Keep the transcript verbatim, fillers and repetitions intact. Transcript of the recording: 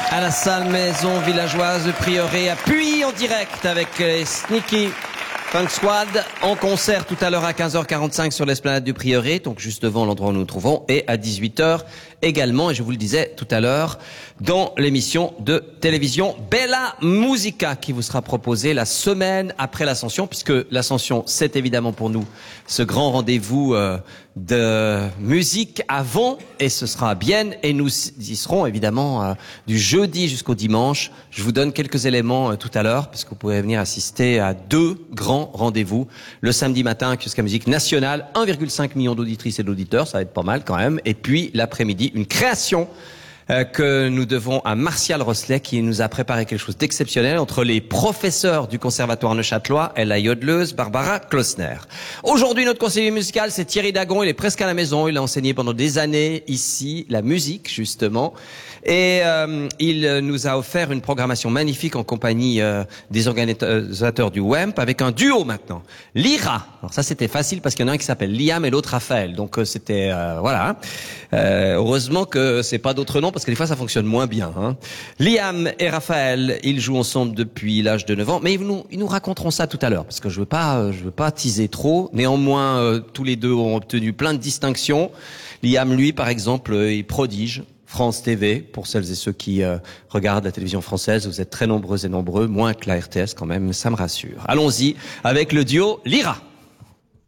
à la salle maison villageoise de Prieuré à Puy en direct avec euh, Sneaky Funk Squad en concert tout à l'heure à quinze heures quarante-cinq sur l'esplanade du Prieuré, donc juste devant l'endroit où nous nous trouvons, et à dix-huit heures également, et je vous le disais tout à l'heure, dans l'émission de télévision Bella Musica qui vous sera proposée la semaine après l'Ascension, puisque l'Ascension c'est évidemment pour nous ce grand rendez-vous euh, de musique avant, et ce sera à Bienne, et nous y serons évidemment euh, du jeudi jusqu'au dimanche. Je vous donne quelques éléments euh, tout à l'heure, parce que vous pouvez venir assister à deux grands rendez-vous. Le samedi matin, avec Kiosque à Musique Nationale, un virgule cinq million d'auditrices et d'auditeurs, ça va être pas mal quand même, et puis l'après-midi, une création Euh, que nous devons à Martial Rosselet qui nous a préparé quelque chose d'exceptionnel entre les professeurs du conservatoire neuchâtelois et la yodeleuse Barbara Klosner. Aujourd'hui, notre conseiller musical, c'est Thierry Dagon. Il est presque à la maison. Il a enseigné pendant des années ici la musique, justement. Et euh, il nous a offert une programmation magnifique en compagnie euh, des organisateurs du W E M P avec un duo maintenant. Lyra. Alors ça, c'était facile parce qu'il y en a un qui s'appelle Liam et l'autre Raphaël. Donc euh, c'était... Euh, voilà. Hein. Euh, heureusement que c'est pas d'autres noms parce que des fois ça fonctionne moins bien. Hein. Liam et Raphaël, ils jouent ensemble depuis l'âge de neuf ans, mais ils nous, ils nous raconteront ça tout à l'heure parce que je veux pas, je veux pas teaser trop. Néanmoins, euh, tous les deux ont obtenu plein de distinctions. Liam, lui, par exemple, euh, il prodige France T V, pour celles et ceux qui euh, regardent la télévision française. Vous êtes très nombreux et nombreux, moins que la R T S quand même, ça me rassure. Allons-y avec le duo Lyra.